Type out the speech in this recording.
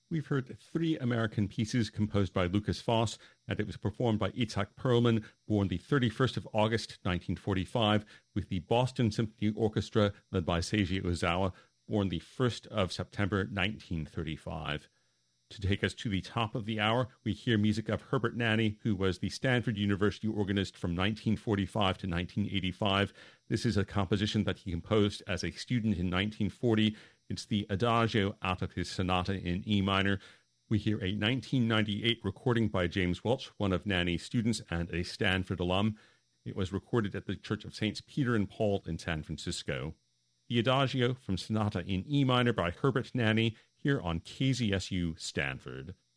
We've heard three American pieces composed by Lukas Foss, and it was performed by Itzhak Perlman, born the 31st of August, 1945, with the Boston Symphony Orchestra, led by Seiji Ozawa, born the 1st of September, 1935. To take us to the top of the hour, we hear music of Herbert Nanny, who was the Stanford University organist from 1945 to 1985. This is a composition that he composed as a student in 1940. It's the Adagio out of his sonata in E minor. We hear a 1998 recording by James Welch, one of Nanny's students and a Stanford alum. It was recorded at the Church of Saints Peter and Paul in San Francisco. The Adagio from Sonata in E minor by Herbert Nanny, here on KZSU Stanford.